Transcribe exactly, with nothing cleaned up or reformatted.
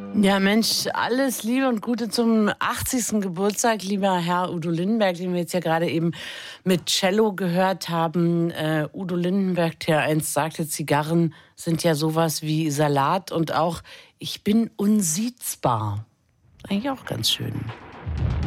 Ja, Mensch, alles Liebe und Gute zum achtzigsten Geburtstag, lieber Herr Udo Lindenberg, den wir jetzt ja gerade eben mit Cello gehört haben. Äh, Udo Lindenberg, der einst sagte, Zigarren sind ja sowas wie Salat und auch, ich bin unsiezbar. Eigentlich auch ganz schön.